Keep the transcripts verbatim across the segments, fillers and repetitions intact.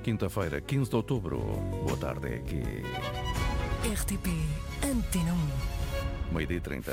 Quinta-feira, quinze de outubro. Boa tarde, é aqui. R T P Antena um. Meio-dia e trinta.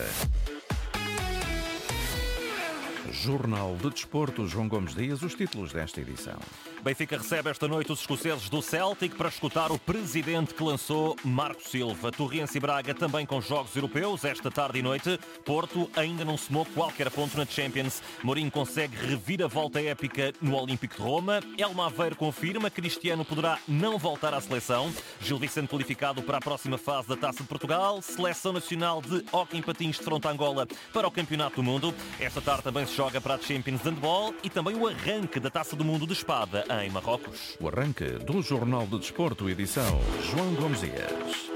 Jornal de Desporto, João Gomes Dias, os títulos desta edição. Benfica recebe esta noite os escoceses do Celtic para escutar o presidente que lançou, Marco Silva. Torriense e Braga também com jogos europeus esta tarde e noite. Porto ainda não somou qualquer ponto na Champions. Mourinho consegue reviravolta épica no Olímpico de Roma. Elma Aveiro confirma que Cristiano poderá não voltar à seleção. Gil Vicente qualificado para a próxima fase da Taça de Portugal. Seleção Nacional de Hóquei em Patins de fronte a Angola para o Campeonato do Mundo. Esta tarde também se joga para a Champions de Handball e também o arranque da Taça do Mundo de Espada em Marrocos. O arranque do Jornal de Desporto, edição João Gomes Dias.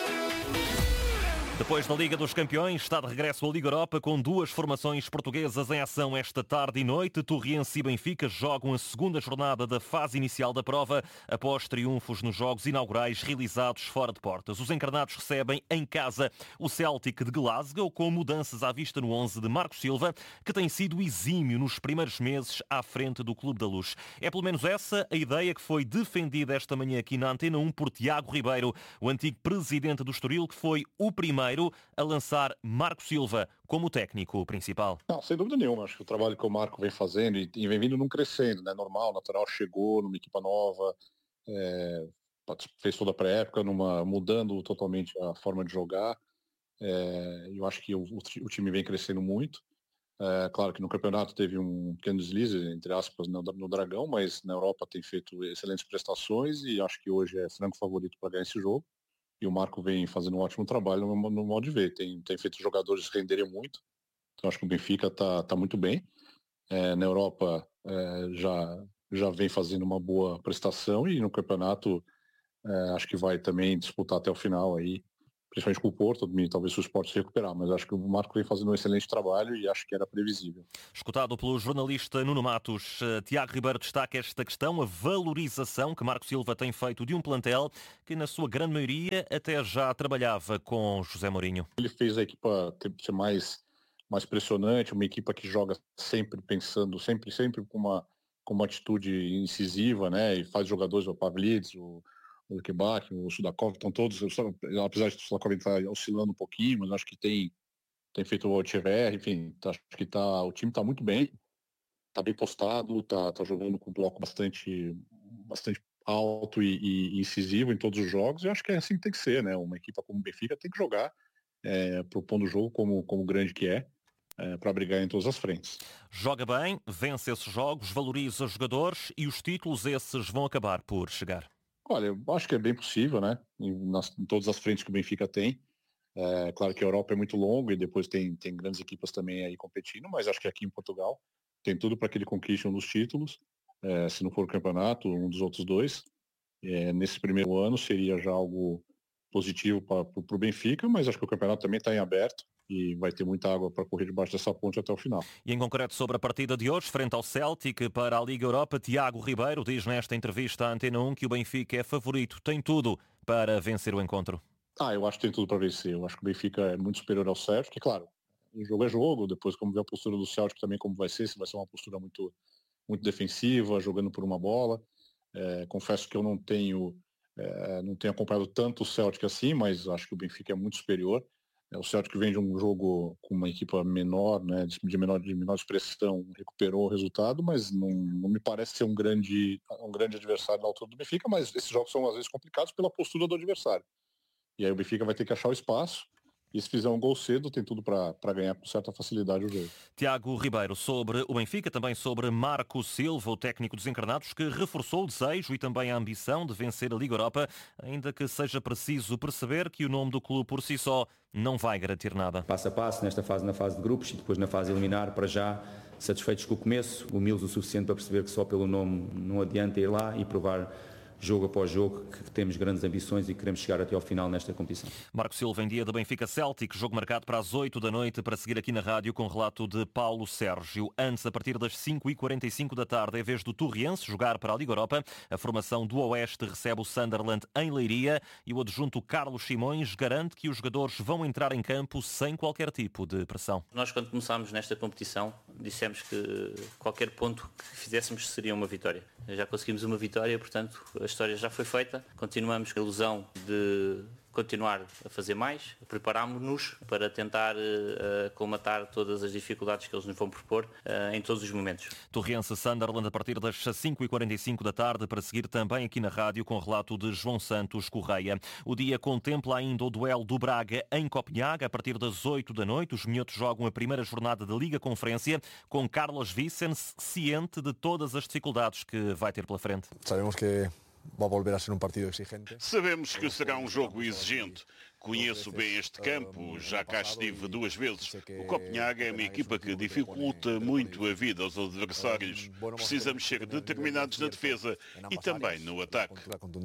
Depois da Liga dos Campeões, está de regresso a Liga Europa com duas formações portuguesas em ação esta tarde e noite. Torriense e Benfica jogam a segunda jornada da fase inicial da prova após triunfos nos jogos inaugurais realizados fora de portas. Os encarnados recebem em casa o Celtic de Glasgow com mudanças à vista no onze de Marco Silva, que tem sido exímio nos primeiros meses à frente do Clube da Luz. É pelo menos essa a ideia que foi defendida esta manhã aqui na Antena um por Tiago Ribeiro, o antigo presidente do Estoril, que foi o primeiro a lançar Marco Silva como técnico principal. Não, sem dúvida nenhuma. Acho que o trabalho que o Marco vem fazendo e, e vem vindo num crescendo, né? Normal, natural, chegou numa equipa nova, é, fez toda a pré-época, numa, mudando totalmente a forma de jogar. É, eu acho que o, o time vem crescendo muito. É, claro que no campeonato teve um pequeno deslize, entre aspas, no, no Dragão, mas na Europa tem feito excelentes prestações e acho que hoje é franco favorito para ganhar esse jogo. E o Marco vem fazendo um ótimo trabalho no, no modo de ver. Tem, tem feito os jogadores renderem muito. Então acho que o Benfica está tá muito bem. É, na Europa é, já, já vem fazendo uma boa prestação e no campeonato é, acho que vai também disputar até o final aí, principalmente com o Porto, talvez o Sport se recuperar, mas acho que o Marco vem fazendo um excelente trabalho e acho que era previsível. Escutado pelo jornalista Nuno Matos, Tiago Ribeiro destaca esta questão, a valorização que Marco Silva tem feito de um plantel que na sua grande maioria até já trabalhava com José Mourinho. Ele fez a equipa ser mais, mais pressionante, uma equipa que joga sempre pensando, sempre, sempre com uma, com uma atitude incisiva, né, e faz jogadores, o Pavlidis, o o Kebak, o Sudakov, estão todos, apesar de o Sudakov estar oscilando um pouquinho, mas acho que tem, tem feito o Echeverri, enfim, tá, acho que tá, o time está muito bem, está bem postado, está tá jogando com um bloco bastante, bastante alto e, e incisivo em todos os jogos, e acho que é assim que tem que ser, né? Uma equipa como o Benfica tem que jogar, é, propondo o jogo como, como grande que é, é para brigar em todas as frentes. Joga bem, vence esses jogos, valoriza os jogadores e os títulos esses vão acabar por chegar. Olha, eu acho que é bem possível, né? Em, nas, em todas as frentes que o Benfica tem. É, claro que a Europa é muito longa e depois tem, tem grandes equipas também aí competindo, mas acho que aqui em Portugal tem tudo para que ele conquiste um dos títulos. É, se não for o campeonato, um dos outros dois. É, nesse primeiro ano seria já algo positivo para o Benfica, mas acho que o campeonato também está em aberto e vai ter muita água para correr debaixo dessa ponte até o final. E em concreto sobre a partida de hoje, frente ao Celtic para a Liga Europa, Tiago Ribeiro diz nesta entrevista à Antena um que o Benfica é favorito, tem tudo para vencer o encontro. Ah, eu acho que tem tudo para vencer. Eu acho que o Benfica é muito superior ao Celtic, que claro, o jogo é jogo, depois como ver a postura do Celtic também como vai ser, se vai ser uma postura muito, muito defensiva, jogando por uma bola. É, confesso que eu não tenho, é, não tenho acompanhado tanto o Celtic assim, mas acho que o Benfica é muito superior. O Celtic vem de um jogo com uma equipa menor, né, de, menor, de menor expressão, recuperou o resultado, mas não, não me parece ser um grande, um grande adversário na altura do Benfica, mas esses jogos são às vezes complicados pela postura do adversário. E aí o Benfica vai ter que achar o espaço, e se fizer um gol cedo, tem tudo para ganhar com certa facilidade o jogo. Tiago Ribeiro sobre o Benfica, também sobre Marco Silva, o técnico dos encarnados, que reforçou o desejo e também a ambição de vencer a Liga Europa, ainda que seja preciso perceber que o nome do clube por si só não vai garantir nada. Passo a passo, nesta fase, na fase de grupos e depois na fase eliminar, para já satisfeitos com o começo, humildes o suficiente para perceber que só pelo nome não adianta ir lá e provar jogo após jogo, que temos grandes ambições e queremos chegar até ao final nesta competição. Marco Silva em dia de Benfica Celtic, jogo marcado para as oito da noite, para seguir aqui na rádio com o relato de Paulo Sérgio. Antes, a partir das cinco e quarenta e cinco da tarde, é vez do Torriense jogar para a Liga Europa. A formação do Oeste recebe o Sunderland em Leiria e o adjunto Carlos Simões garante que os jogadores vão entrar em campo sem qualquer tipo de pressão. Nós, quando começámos nesta competição, dissemos que qualquer ponto que fizéssemos seria uma vitória. Já conseguimos uma vitória, portanto a história já foi feita. Continuamos com a ilusão de continuar a fazer mais, preparámos-nos para tentar uh, colmatar todas as dificuldades que eles nos vão propor uh, em todos os momentos. Torrense Sunderland a partir das cinco e quarenta e cinco da tarde, para seguir também aqui na rádio com o relato de João Santos Correia. O dia contempla ainda o duelo do Braga em Copenhague a partir das oito da noite. Os minhotos jogam a primeira jornada da Liga Conferência com Carlos Vicens ciente de todas as dificuldades que vai ter pela frente. Sabemos que vai volver a ser um partido exigente. Sabemos que será um jogo exigente. Conheço bem este campo, já cá estive duas vezes. O Copenhague é uma equipa que dificulta muito a vida aos adversários. Precisamos ser determinados na defesa e também no ataque.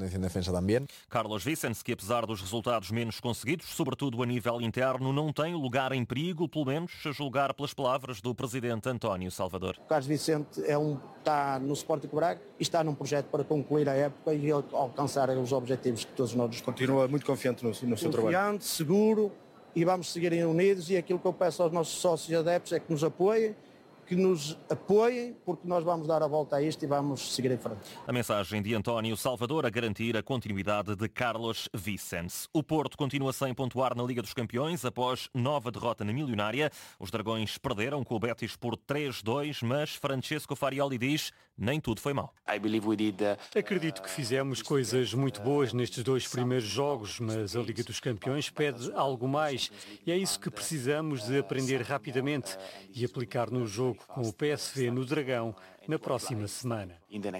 Carlos Vicens, que apesar dos resultados menos conseguidos, sobretudo a nível interno, não tem lugar em perigo, pelo menos a julgar pelas palavras do presidente António Salvador. O Carlos Vicente é um, está no Sporting Braga e está num projeto para concluir a época e alcançar os objetivos que todos nós continua muito confiante no, no seu trabalho. Confiante, seguro, e vamos seguir unidos, e aquilo que eu peço aos nossos sócios e adeptos é que nos apoiem, que nos apoiem, porque nós vamos dar a volta a isto e vamos seguir em frente. A mensagem de António Salvador a garantir a continuidade de Carlos Vicens. O Porto continua sem pontuar na Liga dos Campeões após nova derrota na Milionária. Os Dragões perderam com o Betis por três a dois, mas Francesco Farioli diz: nem tudo foi mau. Acredito que fizemos coisas muito boas nestes dois primeiros jogos, mas a Liga dos Campeões pede algo mais e é isso que precisamos de aprender rapidamente e aplicar no jogo com o P S V no Dragão na próxima semana.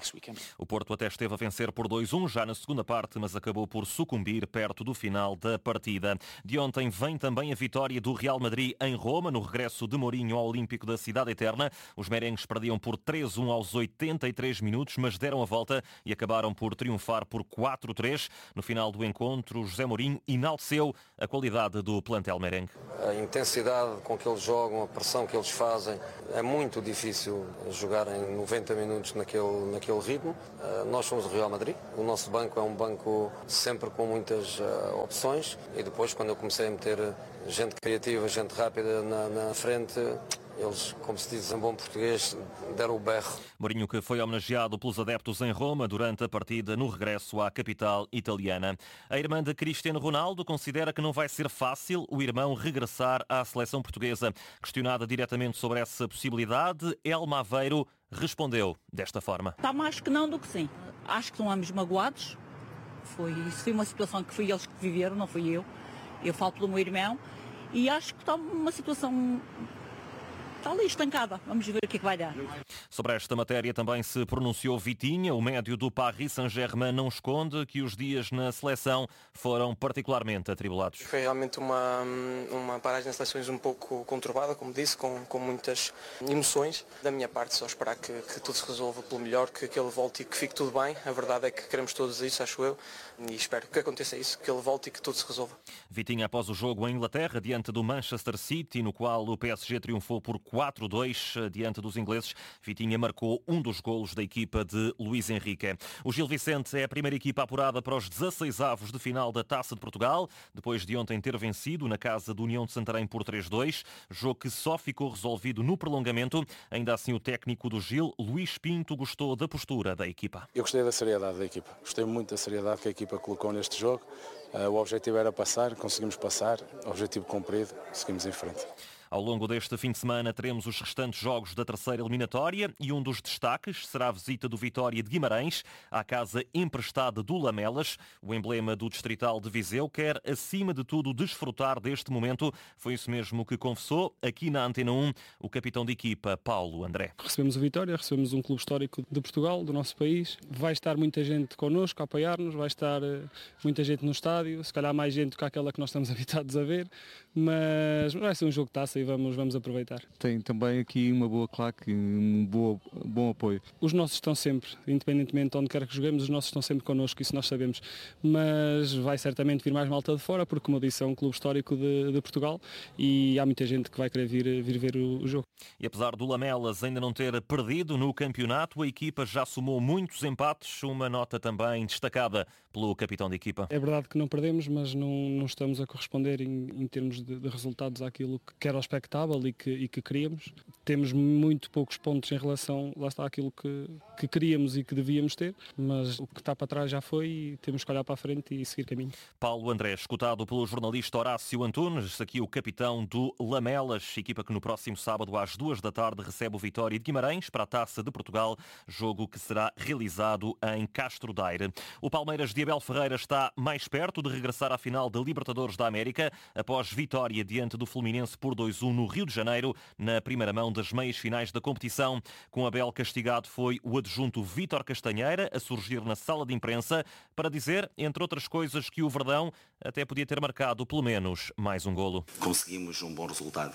O Porto até esteve a vencer por dois a um já na segunda parte, mas acabou por sucumbir perto do final da partida. De ontem vem também a vitória do Real Madrid em Roma, no regresso de Mourinho ao Olímpico da Cidade Eterna. Os merengues perdiam por três a um aos oitenta e três minutos, mas deram a volta e acabaram por triunfar por quatro a três. No final do encontro, José Mourinho enalteceu a qualidade do plantel merengue. A intensidade com que eles jogam, a pressão que eles fazem, é muito difícil jogar em noventa minutos naquele, naquele ritmo. Uh, nós somos o Real Madrid, o nosso banco é um banco sempre com muitas uh, opções, e depois quando eu comecei a meter gente criativa, gente rápida na, na frente, eles, como se diz em bom português, deram o berro. Mourinho, que foi homenageado pelos adeptos em Roma durante a partida no regresso à capital italiana. A irmã de Cristiano Ronaldo considera que não vai ser fácil o irmão regressar à seleção portuguesa. Questionada diretamente sobre essa possibilidade, Elma Aveiro respondeu desta forma. Está mais que não do que sim. Acho que estão ambos magoados. Foi, isso foi uma situação que foi eles que viveram, não fui eu. Eu falo pelo meu irmão e acho que está uma situação... está ali estancada. Vamos ver o que é que vai dar. Sobre esta matéria também se pronunciou Vitinha. O médio do Paris Saint-Germain não esconde que os dias na seleção foram particularmente atribulados. Foi realmente uma, uma paragem nas seleções um pouco conturbada, como disse, com, com muitas emoções. Da minha parte, só esperar que, que tudo se resolva pelo melhor, que, que ele volte e que fique tudo bem. A verdade é que queremos todos isso, acho eu, e espero que aconteça isso, que ele volte e que tudo se resolva. Vitinha após o jogo em Inglaterra, diante do Manchester City, no qual o P S G triunfou por quatro a dois diante dos ingleses. Vitinha marcou um dos golos da equipa de Luís Henrique. O Gil Vicente é a primeira equipa apurada para os dezasseis avos de final da Taça de Portugal, depois de ontem ter vencido na casa do União de Santarém por três a dois, jogo que só ficou resolvido no prolongamento. Ainda assim, o técnico do Gil, Luís Pinto, gostou da postura da equipa. Eu gostei da seriedade da equipa. Gostei muito da seriedade que a equipa colocou neste jogo. O objetivo era passar, conseguimos passar. Objetivo cumprido, seguimos em frente. Ao longo deste fim de semana teremos os restantes jogos da terceira eliminatória e um dos destaques será a visita do Vitória de Guimarães à casa emprestada do Lamelas. O emblema do Distrital de Viseu quer, acima de tudo, desfrutar deste momento. Foi isso mesmo que confessou aqui na Antena um o capitão de equipa, Paulo André. Recebemos o Vitória, recebemos um clube histórico de Portugal, do nosso país. Vai estar muita gente connosco a apoiar-nos, vai estar muita gente no estádio, se calhar mais gente do que aquela que nós estamos habituados a ver, mas vai ser um jogo de taça e vamos, vamos aproveitar. Tem também aqui uma boa claque e um boa, bom apoio. Os nossos estão sempre, independentemente de onde quer que joguemos, os nossos estão sempre connosco, isso nós sabemos. Mas vai certamente vir mais malta de fora, porque, como eu disse, é um clube histórico de, de Portugal e há muita gente que vai querer vir, vir ver o, o jogo. E apesar do Lamelas ainda não ter perdido no campeonato, a equipa já somou muitos empates, uma nota também destacada pelo capitão da equipa. É verdade que não perdemos, mas não, não estamos a corresponder em, em termos de, de resultados àquilo que quer aos expectável e que, e que queríamos. Temos muito poucos pontos em relação, lá está, aquilo que, que queríamos e que devíamos ter, mas o que está para trás já foi e temos que olhar para a frente e seguir caminho. Paulo André, escutado pelo jornalista Horácio Antunes, aqui o capitão do Lamelas, equipa que no próximo sábado às duas da tarde recebe o Vitória de Guimarães para a Taça de Portugal, jogo que será realizado em Castro Daire. O Palmeiras de Abel Ferreira está mais perto de regressar à final da Libertadores da América, após vitória diante do Fluminense por dois a um no Rio de Janeiro, na primeira mão das meias finais da competição. Com Abel castigado foi o adjunto Vítor Castanheira, a surgir na sala de imprensa para dizer, entre outras coisas, que o Verdão até podia ter marcado pelo menos mais um golo. Conseguimos um bom resultado.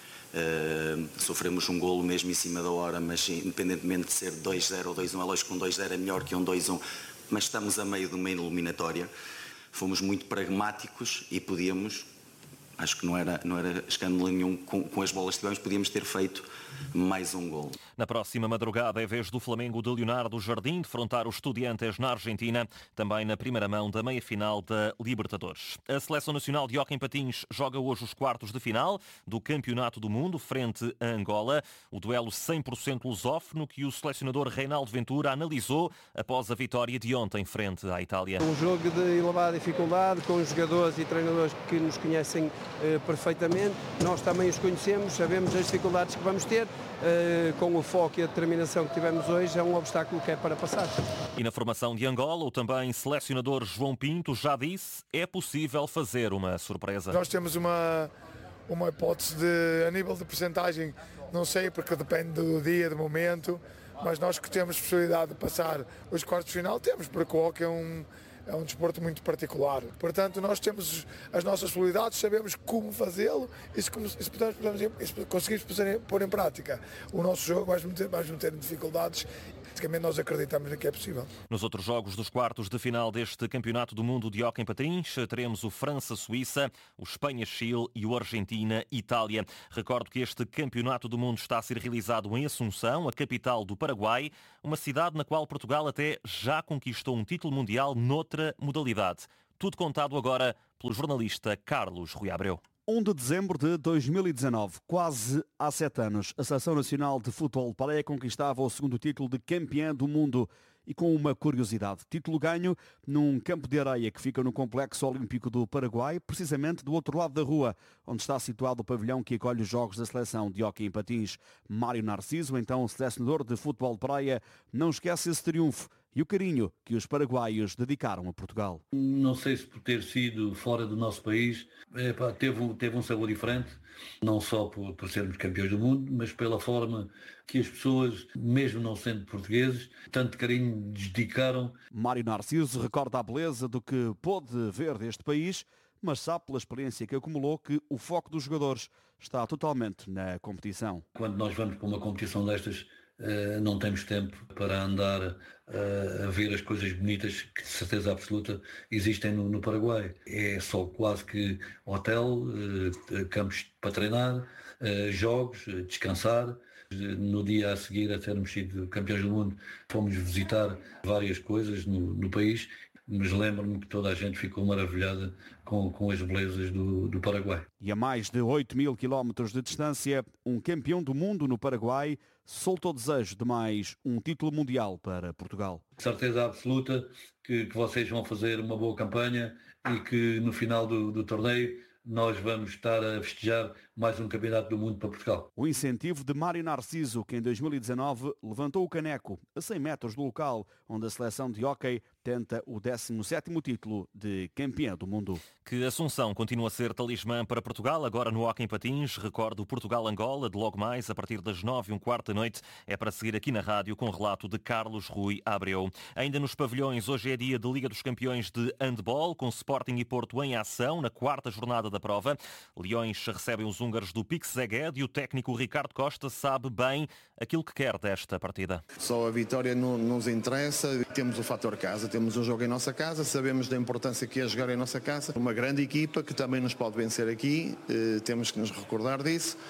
Uh, sofremos um golo mesmo em cima da hora, mas independentemente de ser dois a zero ou dois a um, é lógico que um dois a zero é melhor que um dois a um, mas estamos a meio de uma eliminatória. Fomos muito pragmáticos e podíamos, acho que não era, não era escândalo nenhum, com, com as bolas que tivemos, podíamos ter feito mais um golo. Na próxima madrugada é vez do Flamengo de Leonardo Jardim defrontar os Estudiantes na Argentina, também na primeira mão da meia-final da Libertadores. A Seleção Nacional de Hóquei em Patins joga hoje os quartos de final do Campeonato do Mundo frente a Angola. O duelo cem por cento lusófono que o selecionador Reinaldo Ventura analisou após a vitória de ontem frente à Itália. Um jogo de elevada dificuldade, com jogadores e treinadores que nos conhecem eh, perfeitamente. Nós também os conhecemos, sabemos as dificuldades que vamos ter. Uh, com o foco e a determinação que tivemos hoje, é um obstáculo que é para passar. E na formação de Angola, o também selecionador João Pinto já disse, é possível fazer uma surpresa. Nós temos uma, uma hipótese de, a nível de percentagem, não sei, porque depende do dia, do momento, mas nós que temos possibilidade de passar os quartos de final, temos, porque o hockey é um É um desporto muito particular. Portanto, nós temos as nossas possibilidades, sabemos como fazê-lo e se, se, podemos, se conseguirmos pôr em prática o nosso jogo, vais meter, vais meter em dificuldades. Basicamente, nós acreditamos que é possível. Nos outros jogos dos quartos de final deste Campeonato do Mundo de Hóquei em Patins, teremos o França-Suíça, o Espanha-Chile e o Argentina-Itália. Recordo que este Campeonato do Mundo está a ser realizado em Assunção, a capital do Paraguai, uma cidade na qual Portugal até já conquistou um título mundial noutra modalidade. Tudo contado agora pelo jornalista Carlos Rui Abreu. um de dezembro de dois mil e dezanove, quase há sete anos, a Seleção Nacional de Futebol de Praia conquistava o segundo título de campeã do mundo. E com uma curiosidade, título ganho num campo de areia que fica no Complexo Olímpico do Paraguai, precisamente do outro lado da rua, onde está situado o pavilhão que acolhe os jogos da seleção de hóquei em patins. Mário Narciso, então selecionador de futebol de praia, não esquece esse triunfo e o carinho que os paraguaios dedicaram a Portugal. Não sei se por ter sido fora do nosso país, é, pá, teve, teve um sabor diferente, não só por, por sermos campeões do mundo, mas pela forma que as pessoas, mesmo não sendo portugueses, tanto carinho dedicaram. Mário Narciso recorda a beleza do que pôde ver deste país, mas sabe pela experiência que acumulou que o foco dos jogadores está totalmente na competição. Quando nós vamos para uma competição destas, Uh, não temos tempo para andar uh, a ver as coisas bonitas que de certeza absoluta existem no, no Paraguai. É só quase que hotel, uh, campos para treinar, uh, jogos, uh, descansar. No dia a seguir a termos sido campeões do mundo, fomos visitar várias coisas no, no país, mas lembro-me que toda a gente ficou maravilhada com, com as belezas do, do Paraguai. E a mais de oito mil quilómetros de distância, um campeão do mundo no Paraguai soltou o desejo de mais um título mundial para Portugal. De certeza absoluta que, que vocês vão fazer uma boa campanha e que no final do, do torneio nós vamos estar a festejar mais um campeonato do mundo para Portugal. O incentivo de Mário Narciso, que em dois mil e dezanove levantou o caneco a cem metros do local onde a seleção de hóquei tenta o décimo sétimo título de campeã do mundo. Que Assunção continua a ser talismã para Portugal, agora no hóquei em patins. Recordo Portugal-Angola, de logo mais, a partir das nove e um quarto da noite. É para seguir aqui na rádio com o relato de Carlos Rui Abreu. Ainda nos pavilhões, hoje é dia de Liga dos Campeões de Handball, com Sporting e Porto em ação, na quarta jornada da prova. Leões recebem os húngaros do Pix Szeged e o técnico Ricardo Costa sabe bem aquilo que quer desta partida. Só a vitória não nos interessa, temos o fator casa, temos um jogo em nossa casa, sabemos da importância que é jogar em nossa casa. Uma grande equipa que também nos pode vencer aqui, eh, temos que nos recordar disso.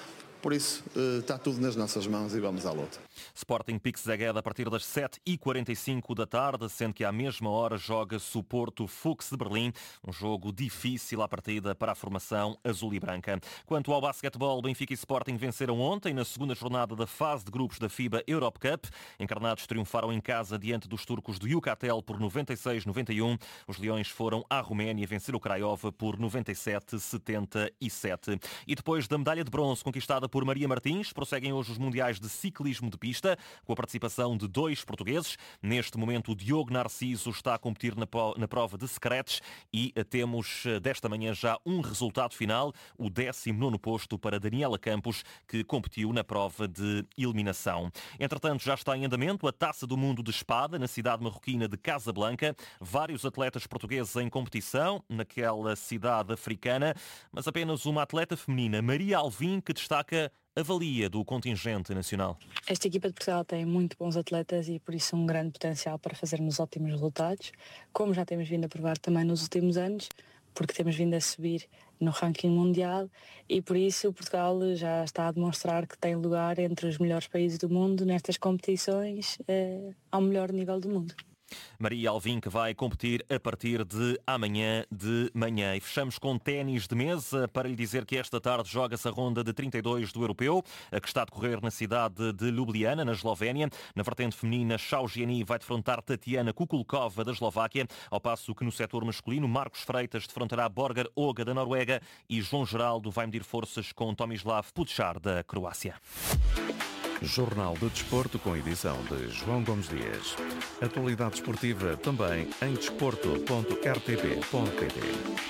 por isso está tudo nas nossas mãos e vamos à luta. Sporting Pique Szeged a partir das sete e quarenta e cinco da tarde, sendo que à mesma hora joga-se o Porto Fuchs de Berlim, um jogo difícil à partida para a formação azul e branca. Quanto ao basquetebol, Benfica e Sporting venceram ontem na segunda jornada da fase de grupos da FIBA Europe Cup. Encarnados triunfaram em casa diante dos turcos do Yucatel por noventa e seis a noventa e um. Os leões foram à Roménia vencer o Craiova por noventa e sete a setenta e sete. E depois da medalha de bronze conquistada por Maria Martins, prosseguem hoje os mundiais de ciclismo de pista, com a participação de dois portugueses. Neste momento, o Diogo Narciso está a competir na prova de secretos e temos desta manhã já um resultado final, o décimo nono posto para Daniela Campos, que competiu na prova de eliminação. Entretanto, já está em andamento a Taça do Mundo de Espada, na cidade marroquina de Casablanca. Vários atletas portugueses em competição naquela cidade africana, mas apenas uma atleta feminina, Maria Alvim, que destaca a valia do contingente nacional. Esta equipa de Portugal tem muito bons atletas e por isso um grande potencial para fazermos ótimos resultados, como já temos vindo a provar também nos últimos anos, porque temos vindo a subir no ranking mundial e por isso Portugal já está a demonstrar que tem lugar entre os melhores países do mundo nestas competições eh, ao melhor nível do mundo. Maria Alvim, que vai competir a partir de amanhã de manhã. E fechamos com ténis de mesa para lhe dizer que esta tarde joga-se a ronda de trinta e dois do Europeu, a que está a decorrer na cidade de Ljubljana, na Eslovénia. Na vertente feminina, Xiao Jiani vai defrontar Tatiana Kukulkova, da Eslováquia, ao passo que no setor masculino, Marcos Freitas defrontará Borgar Oga, da Noruega, e João Geraldo vai medir forças com Tomislav Puchar, da Croácia. Jornal de Desporto com edição de João Gomes Dias. Atualidade esportiva também em desporto ponto r t p ponto p t.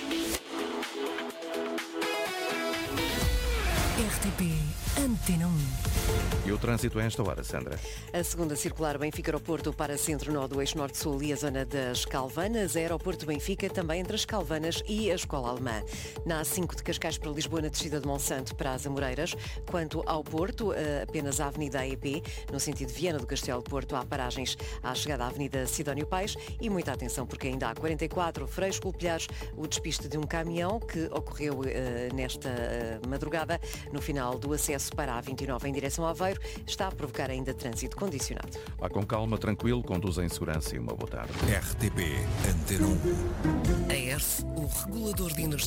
R T P Antena um. E o trânsito a esta hora, Sandra? A segunda circular Benfica-Aeroporto para Centro-Nó do Eixo Norte-Sul e a zona das Calvanas. Aeroporto Benfica também entre as Calvanas e a Escola Alemã. Na A cinco de Cascais para Lisboa, na descida de Monsanto para as Amoreiras. Quanto ao Porto, apenas a Avenida A E P, no sentido de Viana do Castelo Porto, há paragens à chegada à Avenida Sidónio Paes. E muita atenção porque ainda há quarenta e quatro Freixo Colpilhares, o despiste de um caminhão que ocorreu uh, nesta uh, madrugada no final do acesso para a A vinte e nove em direção a Aveiro, está a provocar ainda trânsito condicionado. Vá com calma, tranquilo, conduza em segurança e uma boa tarde. R T P Antena um. A E R S, o regulador de energia.